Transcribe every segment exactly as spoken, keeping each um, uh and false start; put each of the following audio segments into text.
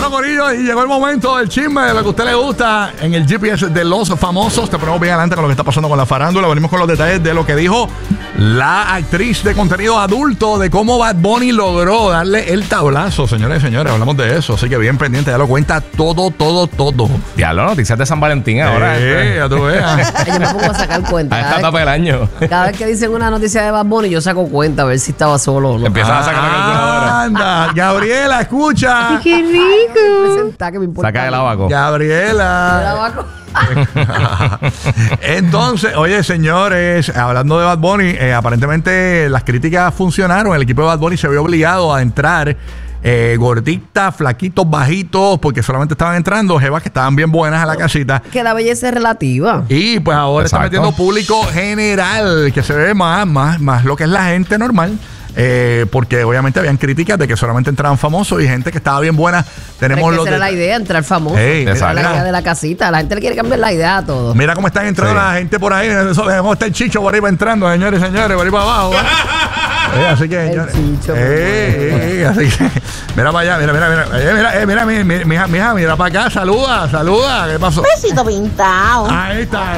Bueno, corillo, y llegó el momento del chisme de lo que a usted le gusta en el G P S de los famosos. Te ponemos bien adelante con lo que está pasando con la farándula. Venimos con los detalles de lo que dijo la actriz de contenido adulto, de cómo Bad Bunny logró darle el tablazo. Señores y señores, hablamos de eso. Así que bien pendiente, ya lo cuenta todo, todo, todo. Ya lo noticias de San Valentín ahora. Eh, ya tú veas. Yo me pongo a sacar cuenta. A esta etapa del año. Cada vez que dicen una noticia de Bad Bunny, yo saco cuenta a ver si estaba solo o no. Empiezas a sacar la calculadora. Anda, Gabriela, escucha. ¡Qué rico! Presenta, que me importa. Saca el abaco. Gabriela. El abaco. Entonces, oye, señores, hablando de Bad Bunny, eh, aparentemente las críticas funcionaron. El equipo de Bad Bunny se vio obligado a entrar eh, gorditas, flaquitos, bajitos, porque solamente estaban entrando jevas que estaban bien buenas a la casita. Que la belleza es relativa. Y pues ahora Exacto. está metiendo público general, que se ve más, más, más lo que es la gente normal. Eh, porque obviamente habían críticas de que solamente entraban famosos y gente que estaba bien buena. Tenemos Pero es que los esa era de- la idea, entrar famoso. Ey, Esa era la mira. idea de la casita. La gente le quiere cambiar la idea a todo. Mira cómo están entrando Sí. la gente por ahí. Eso, cómo está el Chicho por ahí va entrando, señores y señores, por ahí para abajo. Eh, así que, El señores, Chicho, eh, eh, así que, mira para allá, mira, mira, mira, eh, mira, eh, mira, mi, mi, mija, mija, mira para acá, saluda, saluda, ¿qué pasó? Besito pintado. Ahí está.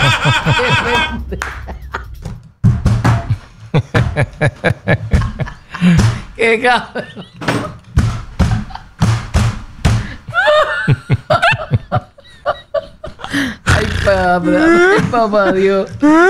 ¡Qué cabrón! Ay, papá, ay, papá Dios.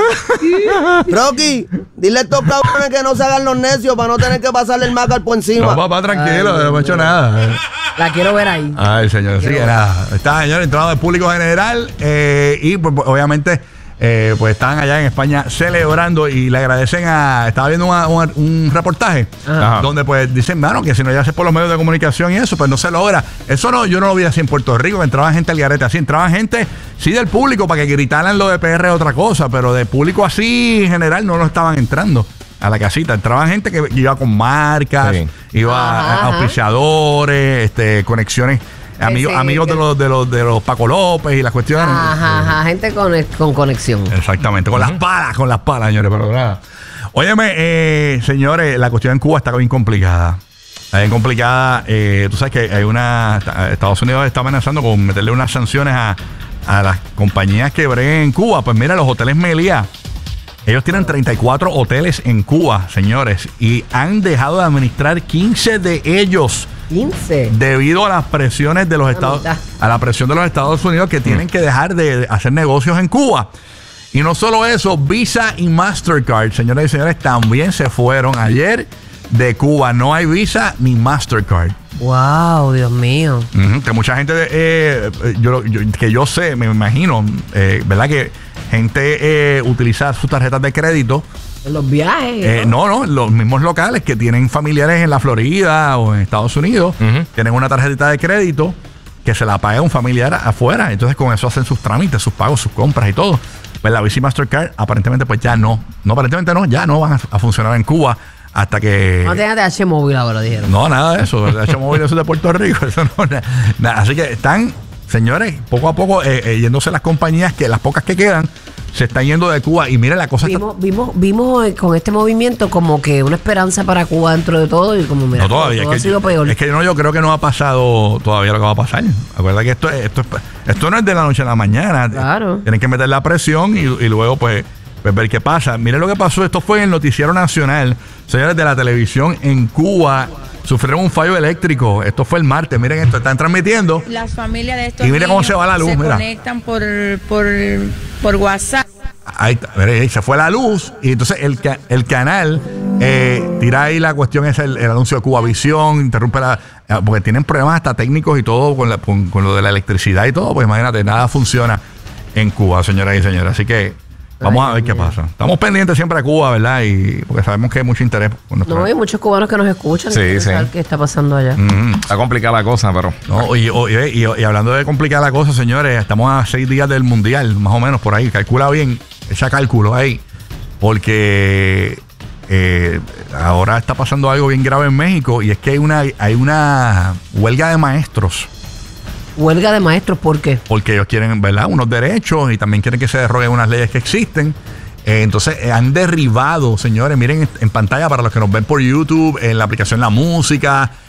Rocky, dile a estos cabrones que no se hagan los necios para no tener que pasarle el macar por encima. No, papá, tranquilo, no he hecho nada. La quiero ver ahí. Ay, señor, sí, Quiero- nada. Está, señor, entrado del público general eh, y pues, pues, obviamente eh, pues estaban allá en España celebrando y le agradecen a... Estaba viendo una- una- un reportaje Ajá. donde pues dicen, mano, que si no ya hace por los medios de comunicación y eso, pues no se logra. Eso no, yo no lo vi así en Puerto Rico, que entraba gente al garete así, entraba gente, sí, del público para que gritaran lo de P R es otra cosa, pero de público así en general no lo estaban entrando a la casita. Entraban gente que iba con marcas, Sí. iba Ajá, a, a ajá. auspiciadores, este, conexiones. Amigos, sí, amigos que- de los de los de los Paco López y las cuestiones. Ajá, ajá, gente con, con conexión. Exactamente, con las palas, con las palas, señores, pero nada. Óyeme, eh, señores, la cuestión en Cuba está bien complicada. Está bien complicada. Eh, tú sabes que hay una. Estados Unidos está amenazando con meterle unas sanciones a, a las compañías que breguen en Cuba. Pues mira, los hoteles Meliá. Ellos tienen treinta y cuatro hoteles en Cuba, señores, y han dejado de administrar quince de ellos. quince. Debido a las presiones de los Estados mitad. a la presión de los Estados Unidos que tienen que dejar de hacer negocios en Cuba. Y no solo eso, Visa y Mastercard, señoras y señores, también se fueron ayer de Cuba. No hay Visa ni Mastercard. Wow, Dios mío. Ujú, que mucha gente, eh, yo, yo- que yo sé, me imagino, eh, ¿verdad? Que gente eh, utiliza sus tarjetas de crédito. En los viajes. Eh, no, no, los mismos locales que tienen familiares en la Florida o en Estados Unidos, Ujú. tienen una tarjetita de crédito que se la paga un familiar afuera. Entonces con eso hacen sus trámites, sus pagos, sus compras y todo. Pues la Visa y Mastercard aparentemente pues ya no. No, aparentemente no, ya no van a, a funcionar en Cuba hasta que... No tenía T H móvil ahora, dijeron. No, nada de eso. El hecho móvil eso es de Puerto Rico. Eso no, na- nada. Así que están, señores, poco a poco eh, eh, yéndose las compañías, que las pocas que quedan, se están yendo de Cuba. Y mire, la cosa está... Vimos, vimos, vimos eh, con este movimiento como que una esperanza para Cuba dentro de todo y como mira, No todavía, todo es ha que, sido peor. es que no, yo creo que no ha pasado todavía lo que va a pasar. Acuérdate que esto, es- esto, es- esto no es de la noche a la mañana. Claro. Tienen que meter la presión y, y luego pues, pues ver qué pasa. Miren lo que pasó, esto fue en el noticiero nacional, señores, de la televisión en Cuba. Sufrieron un fallo eléctrico. Esto fue el martes. Miren esto, están transmitiendo. Las familias de estos Y mira cómo niños se va la luz, se mira. conectan por, por, por WhatsApp. Ahí está, mire, ahí se fue la luz y entonces el, ca- el canal eh, tira ahí la cuestión, es el, el anuncio de Cubavisión, interrumpe la... eh, porque tienen problemas hasta técnicos y todo con, la- con, con lo de la electricidad y todo, pues imagínate, nada funciona en Cuba, señoras y señores. Así que vamos Ay, a ver qué Dios mío. pasa. Estamos pendientes siempre a Cuba, ¿verdad? Y porque sabemos que hay mucho interés con nuestro... No, hay muchos cubanos que nos escuchan. Sí, y quieren sí. saber qué está pasando allá. Ujú. Está complicada la cosa, pero. No, y, y- y- y hablando de complicar la cosa, señores, estamos a seis días del Mundial, más o menos por ahí. Calcula bien, echa cálculo ahí. Porque eh, ahora está pasando algo bien grave en México y es que hay una, hay una huelga de maestros. Huelga de maestros, ¿por qué? Porque ellos quieren, ¿verdad?, unos derechos y también quieren que se deroguen unas leyes que existen. Eh, entonces eh, han derribado, señores, miren en, en pantalla para los que nos ven por YouTube, en la aplicación La Música,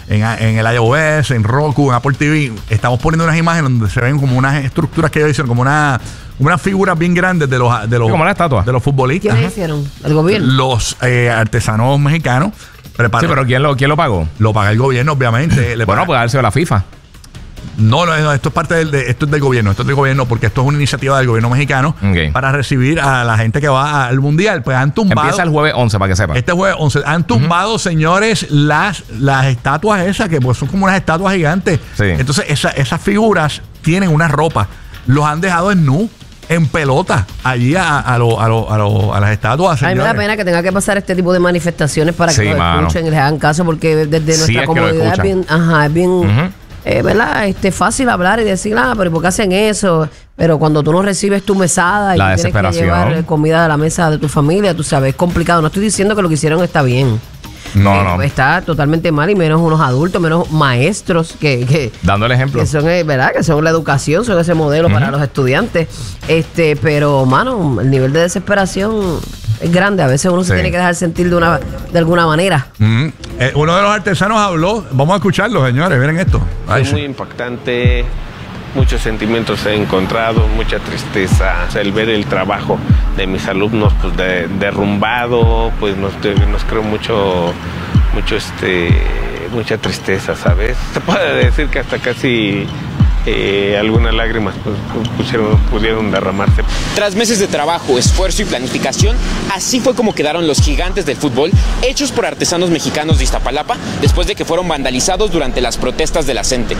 en, en el iOS, en Roku, en Apple T V, estamos poniendo unas imágenes donde se ven como unas estructuras que ellos hicieron, como una, unas figuras bien grandes de los, de los, como una estatua. de los futbolistas. ¿Quiénes hicieron? ¿El gobierno? Los eh, artesanos mexicanos. Prepara- Sí, pero ¿quién lo, quién lo pagó? Lo paga el gobierno, obviamente. Le Bueno, paga- puede haber sido la FIFA. No, no, no, esto es parte del, de, esto es del gobierno, esto es del gobierno porque esto es una iniciativa del gobierno mexicano Ok. para recibir a la gente que va al mundial. Pues han tumbado. Empieza el jueves once, para que sepa. Este jueves once han tumbado, señores, las, las estatuas esas, que pues son como unas estatuas gigantes. Sí. Entonces, esa- esas figuras tienen una ropa. Los han dejado en nu, en pelota, allí a, a, lo- a, lo- a, lo- a las estatuas, A mí me da señores. pena que tenga que pasar este tipo de manifestaciones para que Sí, lo mano. escuchen y les hagan caso, porque desde Sí, nuestra es que lo comodidad es escuchan. bien, ajá, es bien, Ujú. eh, ¿verdad? Este, fácil hablar y decir, ah, pero ¿por qué hacen eso? Pero cuando tú no recibes tu mesada y La tú tienes que desesperación. llevar eh, comida a la mesa de tu familia, tú sabes, es complicado. No estoy diciendo que lo que hicieron está bien. No, Eh, no. Está totalmente mal, y menos unos adultos, menos maestros que, que, Dando el ejemplo. que son, eh, ¿verdad? Que son la educación, son ese modelo para los estudiantes. Este, pero, mano, el nivel de desesperación es grande. A veces uno se Sí. tiene que dejar sentir de una, de alguna manera. Mm. Eh, uno de los artesanos habló. Vamos a escucharlo, señores. Miren esto. Ahí Fue muy sí. impactante, muchos sentimientos he encontrado, mucha tristeza. O sea, el ver el trabajo de mis alumnos pues de- derrumbado, pues nos, nos creó mucho, mucho este, mucha tristeza, ¿sabes? Se puede decir que hasta casi eh, algunas lágrimas pues, pusieron, pudieron derramarse. Tras meses de trabajo, esfuerzo y planificación, así fue como quedaron los gigantes del fútbol, hechos por artesanos mexicanos de Iztapalapa, después de que fueron vandalizados durante las protestas de la CENTE.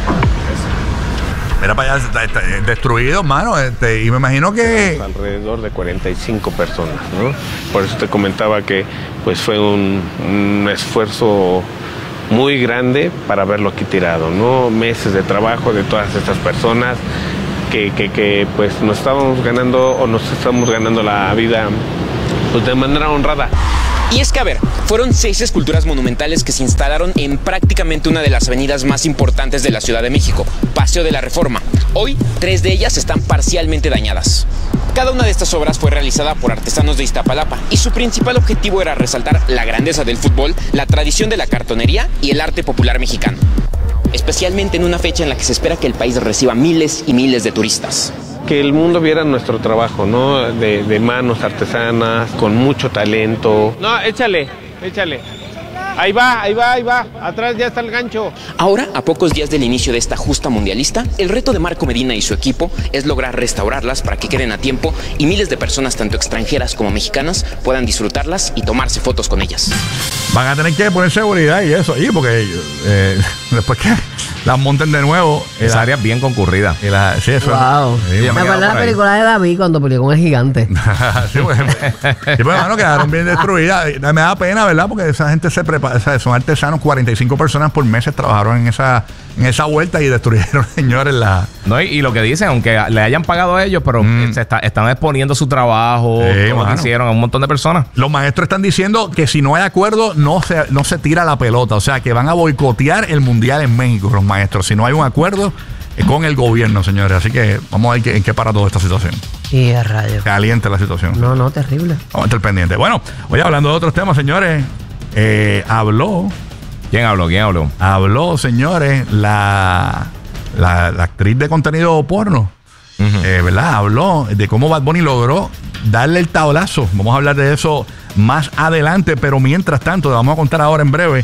Mira para allá, está- está destruido, mano. Este, y me imagino que. Alrededor de cuarenta y cinco personas, ¿no? Por eso te comentaba que pues fue un, un esfuerzo muy grande para verlo aquí tirado, ¿no? Meses de trabajo de todas estas personas que, que, que pues nos estábamos ganando o nos estamos ganando la vida pues de manera honrada. Y es que, a ver, fueron seis esculturas monumentales que se instalaron en prácticamente una de las avenidas más importantes de la Ciudad de México, Paseo de la Reforma. Hoy, tres de ellas están parcialmente dañadas. Cada una de estas obras fue realizada por artesanos de Iztapalapa y su principal objetivo era resaltar la grandeza del fútbol, la tradición de la cartonería y el arte popular mexicano. Especialmente en una fecha en la que se espera que el país reciba miles y miles de turistas. Que el mundo viera nuestro trabajo, ¿no? De, de manos artesanas, con mucho talento. No, échale, échale. Ahí va, ahí va, ahí va. Atrás ya está el gancho. Ahora, a pocos días del inicio de esta justa mundialista, el reto de Marco Medina y su equipo es lograr restaurarlas para que queden a tiempo y miles de personas, tanto extranjeras como mexicanas, puedan disfrutarlas y tomarse fotos con ellas. Van a tener que poner seguridad y eso ahí, porque eh, después que las monten de nuevo. eh, Esa la- área es bien concurrida. y la- sí, eso. Wow. Sí, Me yo me acuerdo quedo de la por ahí. película de David cuando peleó con el gigante. sí, pues, sí, pues, hermano, quedaron bien destruidas. Eh, Me da pena, ¿verdad? Porque esa gente se prepara, o sea, son artesanos, cuarenta y cinco personas por meses trabajaron en esa, en esa vuelta y destruyeron, señores, la. No, y, y lo que dicen, aunque le hayan pagado a ellos, pero Mm. se está- están exponiendo su trabajo, Sí, todo lo que mano. hicieron a un montón de personas. Los maestros están diciendo que si no hay acuerdo, no se, no se tira la pelota. O sea, que van a boicotear el mundial en México, los maestros. Si no hay un acuerdo eh, con el gobierno, señores. Así que vamos a ver qué- en qué para toda esta situación. Y a rayos. Caliente la situación. No, no, terrible. Vamos a estar pendientes. Bueno, oye, hablando de otros temas, señores, eh, habló, ¿Quién habló? ¿Quién habló? habló, señores, la, la, la actriz de contenido porno, Ujú. eh, ¿verdad? Habló de cómo Bad Bunny logró darle el tablazo. Vamos a hablar de eso más adelante, pero mientras tanto, le vamos a contar ahora en breve.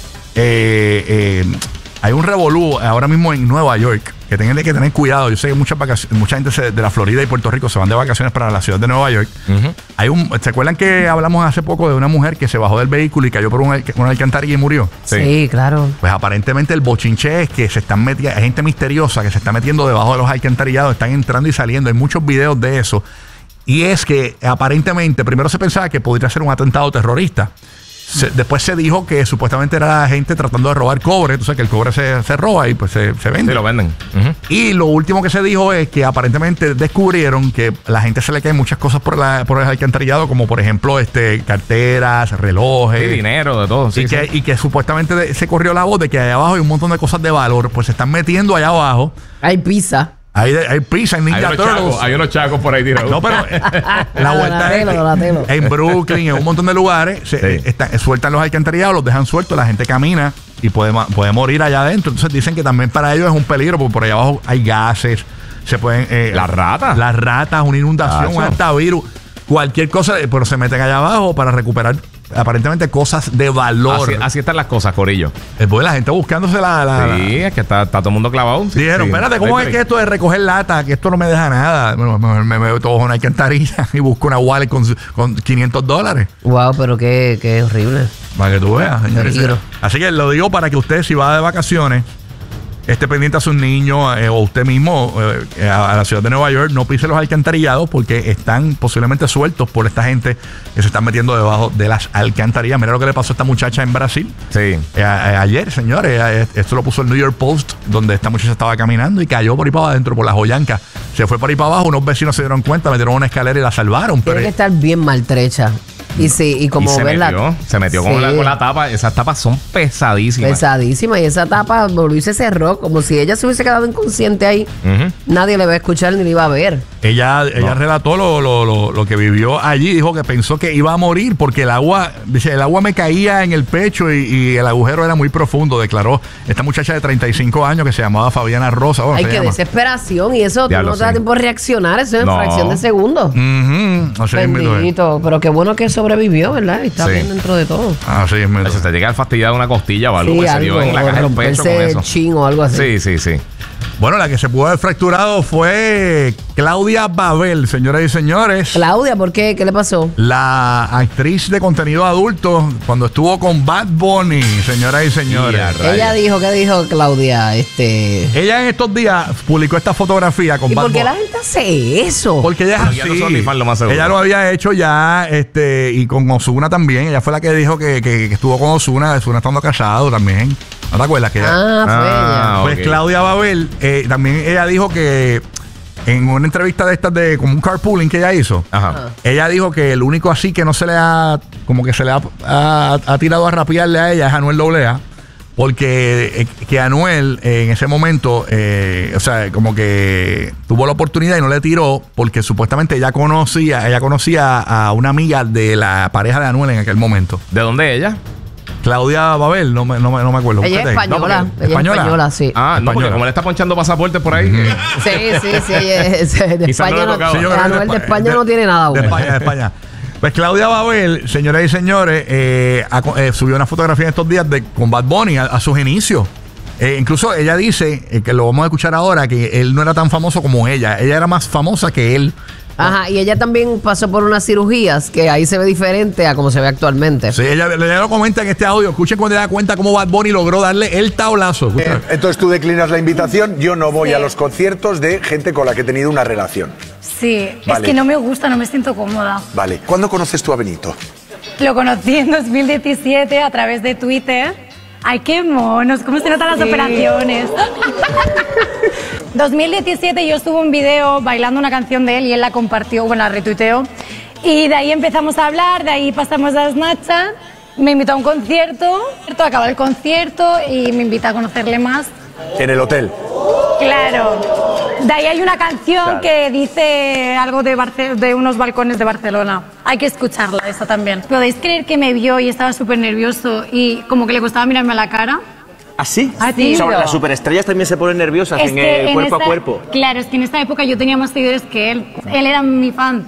eh, eh, hay un revolú ahora mismo en Nueva York que tienen que tener cuidado. Yo sé que muchas vacaciones, mucha gente se- de la Florida y Puerto Rico se van de vacaciones para la ciudad de Nueva York. Ujú. Hay un, ¿se acuerdan que hablamos hace poco de una mujer que se bajó del vehículo y cayó por un, una alcantarilla y murió? Sí. Sí, claro. Pues aparentemente el bochinche es que se están metiendo, hay gente misteriosa que se está metiendo debajo de los alcantarillados, están entrando y saliendo. Hay muchos videos de eso. Y es que aparentemente, primero se pensaba que podría ser un atentado terrorista. Se- después se dijo que supuestamente era la gente tratando de robar cobre. Tú sabes que el cobre se, se roba y pues se, se vende. Sí, lo venden. Ujú. Y lo último que se dijo es que aparentemente descubrieron que a la gente se le caen muchas cosas por, la, por el alcantarillado, como por ejemplo este carteras, relojes. Sí, dinero, de todo. Sí, y, que, sí. y que supuestamente de- se corrió la voz de que allá abajo hay un montón de cosas de valor, pues se están metiendo allá abajo. Hay pizza. Hay, hay pizza en Hay Ninja unos, Turtles. chacos, hay unos chacos por ahí tirados. No, pero eh, la vuelta es Donatello, en Brooklyn, en un montón de lugares, se, Sí. eh, están- sueltan los alcantarillados, los dejan sueltos, la gente camina y puede, ma- puede morir allá adentro. Entonces dicen que también para ellos es un peligro, porque por allá abajo hay gases, se pueden... eh, Las ratas. Las ratas, una inundación, Tacho. un antivirus, cualquier cosa, eh, pero se meten allá abajo para recuperar aparentemente cosas de valor. Así, así están las cosas, Corillo. Después la gente buscándose la... la- Sí, es que está, está todo el mundo clavado. Sí, Dijeron, sí. espérate, ¿cómo Ahí, es ahí. que esto de recoger lata? Que esto no me deja nada. Bueno, mejor me veo todo en una alcantarilla y busco una wallet con, con quinientos dólares. Wow, pero qué, qué horrible. Para que tú veas, señores. Peligro. Así que lo digo para que usted, si va de vacaciones, esté pendiente a sus niños eh, o usted mismo eh, a, a la ciudad de Nueva York, no pise los alcantarillados porque están posiblemente sueltos por esta gente que se están metiendo debajo de las alcantarillas. Mira lo que le pasó a esta muchacha en Brasil. Sí. Eh, a- a- ayer, señores, eh, esto lo puso el New York Post, donde esta muchacha estaba caminando y cayó por ahí para adentro, por la joyanca. Se fue por ahí para abajo, unos vecinos se dieron cuenta, metieron una escalera y la salvaron. Tiene Pero que estar bien maltrecha. Y sí, y como y se ves metió, la. se metió con, Sí. la, con la tapa. Esas tapas son pesadísimas. Pesadísima. Y esa tapa volvió y se cerró. Como si ella se hubiese quedado inconsciente ahí. Ujú. Nadie le va a escuchar ni le iba a ver. ella, ella relató lo, lo, lo, lo que vivió allí, dijo que pensó que iba a morir porque el agua, dice, el agua me caía en el pecho y, y el agujero era muy profundo, declaró esta muchacha de treinta y cinco años que se llamaba Fabiana Rosa. Bueno, Ay, se qué llama. desesperación. Y eso tú Diablo, no te da sí. tiempo de reaccionar. Eso es en No. fracción de segundos. Ujú, así mismo es. Bendito. Pero qué bueno que sobrevivió, ¿verdad? Y está Sí. bien dentro de todo. Así mismo es. Eso te llega fastidiada una costilla o algo Sí, que se dio algo, en la o caja del pecho con romperse eso. el chin o algo así. Sí, sí, sí. Bueno, la que se pudo haber fracturado fue Claudia Babel, señoras y señores. Claudia, ¿por qué? ¿Qué le pasó? La actriz de contenido adulto cuando estuvo con Bad Bunny, señoras y señores. Y a rayos. Ella dijo, ¿qué dijo Claudia? Este. Ella en estos días publicó esta fotografía con ¿Y Bad por qué Bunny. la gente hace eso? Porque ella es Pero ya no así. son OnlyFans, lo más seguro. Ella lo había hecho ya, este, y con Ozuna también. Ella fue la que dijo que, que- que estuvo con Ozuna, Ozuna estando casado también. ¿No te acuerdas? Que ella- Ah, fue Ah, pues ok. Claudia Babel, eh, también ella dijo que en una entrevista de estas de como un carpooling que ella hizo, Ajá. ella dijo que el único así que no se le ha, como que se le ha, ha- ha tirado a rapearle a ella es Anuel doble A. Porque eh, que Anuel eh, en ese momento, eh, o sea, como que tuvo la oportunidad y no le tiró porque supuestamente ella conocía, ella conocía a una amiga de la pareja de Anuel en aquel momento. ¿De dónde es ella? Claudia Babel, no me, no me, no me acuerdo. Ella es Búscate ahí. española. No, Ella porque- es española, sí. Ah, no, porque Española. como le está ponchando pasaportes por ahí. que- Sí, sí, sí. ella es- de Quizás no España le no, tocaba. Sí, yo creo que Anuel de Espa- España no tiene nada De bueno. España, de España. Pues Claudia Babel, señoras y señores, eh, ha co- eh, subió una fotografía en estos días de, con Bad Bunny a, a sus inicios. Eh, incluso ella dice, eh, que lo vamos a escuchar ahora, que él no era tan famoso como ella. Ella era más famosa que él. Ajá, y ella también pasó por unas cirugías que ahí se ve diferente a como se ve actualmente. Sí, ella, ella lo comenta en este audio. Escuchen cuando ella da cuenta cómo Bad Bunny logró darle el tablazo. Escucha. Eh, Entonces tú declinas la invitación, yo no voy a los conciertos de gente con la que he tenido una relación. Sí, Vale. es que no me gusta, no me siento cómoda. Vale, ¿cuándo conoces tú a Benito? Lo conocí en dos mil diecisiete a través de Twitter. Ay, qué monos, cómo se notan las Sí. operaciones. dos mil diecisiete yo estuve un video bailando una canción de él y él la compartió, bueno, la retuiteó. Y de ahí empezamos a hablar, de ahí pasamos a Snapchat. Me invitó a un concierto, acaba el concierto y me invita a conocerle más. En el hotel. Claro. De ahí hay una canción Claro. que dice algo de, Barce- de unos balcones de Barcelona. Hay que escucharla, esa también. ¿Podéis creer que me vio y estaba súper nervioso y como que le costaba mirarme a la cara? ¿Ah, sí? Ah, sí. O sea, las superestrellas también se ponen nerviosas Es en que el en cuerpo esta- a cuerpo. Claro, es que en esta época yo tenía más seguidores que él. Él era mi fan.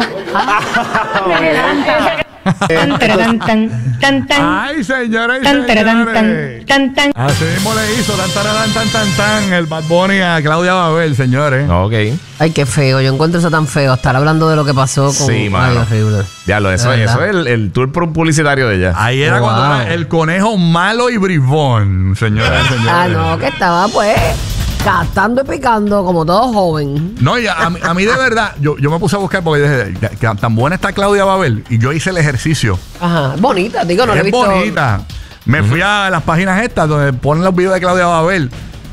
Me encanta. Tan, tararán, tan, tan, tan. Ay, señores y Tan, tararán, tan, señores. tan, tan. Así mismo le hizo tan, tararán, tan, tan, tan el Bad Bunny a Claudia Babel, señores. Ok. Ay, qué feo. Yo encuentro eso tan feo. Estar hablando de lo que pasó con. Sí, Ay, mano. horrible. Diablo, eso, De eso verdad. es el, el tour pu- publicitario de ella. Ahí era Oh, cuando wow. era el conejo malo y bribón, señoras y señores. Ah, no, que estaba pues cantando y picando como todo joven. No, y a, a mí, a mí de verdad, yo, yo me puse a buscar porque dije, que- que tan buena está Claudia Babel y yo hice el ejercicio. Ajá, bonita, digo, no le he es visto. bonita. Me fui a las páginas estas donde ponen los videos de Claudia Babel.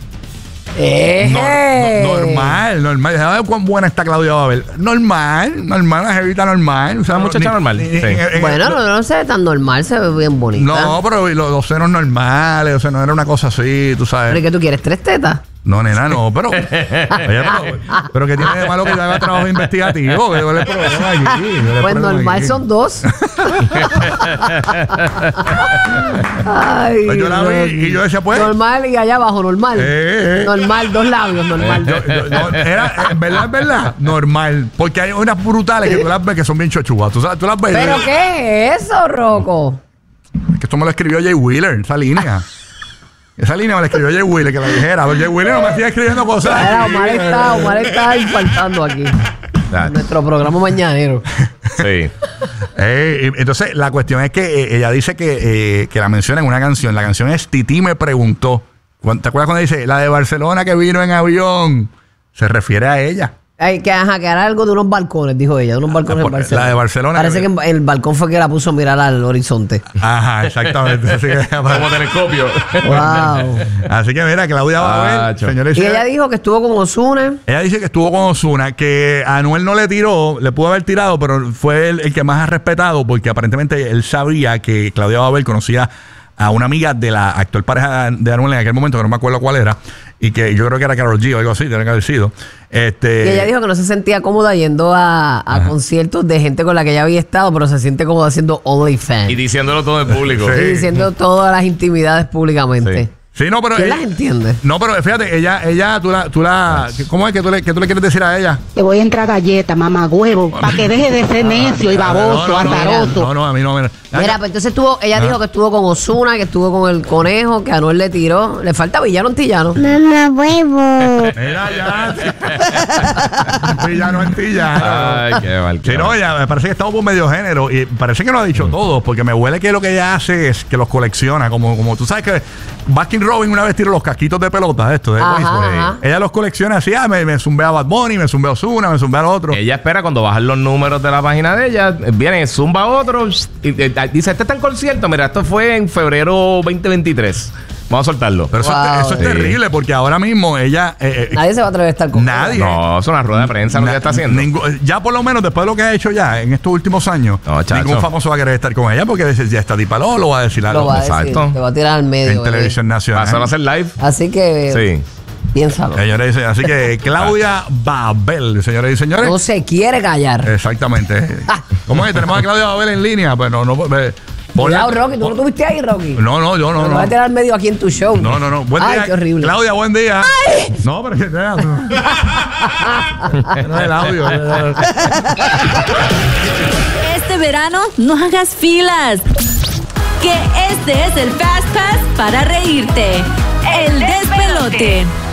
Eh. No- no- normal, normal. Déjame ver cuán buena está Claudia Babel. Normal, normal, una jevita normal. O sea, Una muchacha normal, sí. Bueno, no, no se ve tan normal, se ve bien bonita. No, pero los, los senos normales, o sea, no era una cosa así, tú ¿Pero sabes. qué tú quieres? ¿Tres tetas? No, nena, no, pero. Oye, pero, pero que tiene de malo que yo haga trabajo investigativo. ¿Cuál es el problema aquí? ¿Cuál es el Pues problema normal aquí? son dos. Ay, Pues yo la vi Rocky. y yo decía, pues. Normal y allá abajo, normal. Eh, eh. Normal, dos labios, normal. Yo- yo- no, era, en verdad, en verdad, normal. Porque hay unas brutales que tú las ves que son bien chochuas. Tú, sabes- tú las ves. ¿Pero qué es eso, Rocco? Que esto me lo escribió Jay Wheeler, esa línea. Esa línea me la escribió Jay Wheeler, que la dijera. Pero Jay Wheeler no me sigue escribiendo cosas. Era, Omar está, Omar está infartando aquí. En nuestro programa mañanero. Sí. Eh, y- entonces, la cuestión es que eh, ella dice que, eh, que la menciona en una canción. La canción es Titi me preguntó. ¿Te acuerdas cuando dice la de Barcelona que vino en avión? Se refiere a ella. Hay que, ajá, que era algo de unos balcones, dijo ella, de unos balcones en la Barcelona. de Barcelona. Parece que en- el balcón fue que la puso a mirar al horizonte. Ajá, exactamente. Así que, Como telescopio. Wow. así que mira, Claudia va a ver, Acho. señores y Y ella señores. dijo que estuvo con Ozuna. Ella dice que estuvo con Ozuna, que Anuel no le tiró, le pudo haber tirado, pero fue el, el que más ha respetado, porque aparentemente él sabía que Claudia Babel conocía a una amiga de la actual pareja de Anuel en aquel momento, que no me acuerdo cuál era, y que yo creo que era Karol G o algo así, tiene que haber sido. Este, Y ella dijo que no se sentía cómoda yendo a, a conciertos de gente con la que ella había estado, pero se siente cómoda haciendo OnlyFans. Y diciéndolo todo en público. Sí. Y diciendo todas las intimidades públicamente. Sí. Sí, no, pero ¿Quién ella- las entiende? no, pero fíjate, ella, ella, tú la, tú la, ¿cómo es que tú le, que tú le quieres decir a ella? Te voy a entrar galleta, mamá huevo, para que deje de ser necio y baboso, no, no, no, azaroso. no, no, a mí no me. Mira, pues entonces estuvo, ella Ajá. dijo que estuvo con Ozuna, que estuvo con el conejo, que Anuel le tiró. Le falta villano antillano. Mamá huevo. Mira, ya. Villano antillano. Ay, qué mal. Sí, no, ella me parece que estamos por medio género y parece que no ha dicho todo, porque me huele que lo que ella hace es que los colecciona, como, como tú sabes que Baskin Robin una vez tiró los casquitos de pelota, esto de Ajá, béisbol. ajá. Ella los colecciona así, ah, me, me zumbé a Bad Bunny, me zumbé a Ozuna, me zumbé al otro. Ella espera cuando bajan los números de la página de ella, viene, zumba otro, y, y, dice, este está en concierto, mira, esto fue en febrero veinte veintitrés. Vamos a soltarlo. Pero eso, Wow. es, eso es Sí. terrible, porque ahora mismo ella... eh, eh, Nadie se va a atrever a estar con Nadie. No, es una rueda de prensa lo que Na- ella está haciendo. ningú- ya por lo menos después de lo que ha hecho ya en estos últimos años, No, chacho. ningún famoso va a querer estar con ella porque dice, ya está tipa lo, lo va a decir algo Lo va a decir, Exacto. te va a tirar al medio. en bebé. televisión nacional. Pasó a hacer live. Así que Sí. piénsalo. Señores, así que Claudia Babel, señores y señores. No se quiere callar. Exactamente. ¿Cómo es? Tenemos a Claudia Babel en línea, pero no. eh, ponle- Cuidado, Rocky. ¿Tú no estuviste ahí, Rocky? No, no, yo no. Te no. vas a tirar al medio aquí en tu show. No, no, no. Buen Ay, día. qué horrible. Claudia, buen día. No, pero que no. No es el audio. Este verano no hagas filas. Que este es el Fast Pass para reírte. El despelote.